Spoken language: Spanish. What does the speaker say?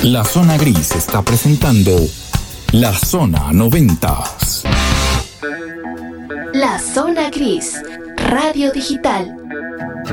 La Zona Gris está presentando La Zona 90. La Zona Gris, Radio Digital.